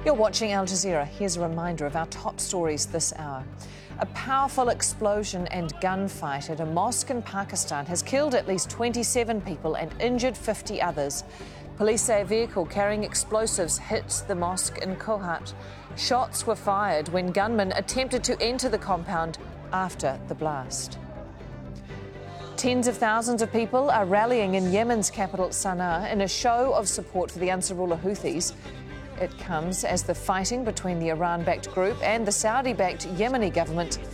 You're watching Al Jazeera. Here's a reminder of our top stories this hour. A powerful explosion and gunfight at a mosque in Pakistan has killed at least 27 people and injured 50 others. Police say a vehicle carrying explosives hit the mosque in Kohat. Shots were fired when gunmen attempted to enter the compound after the blast. Tens of thousands of people are rallying in Yemen's capital Sana'a in a show of support for the Ansarullah Houthis. It comes as the fighting between the Iran-backed group and the Saudi-backed Yemeni government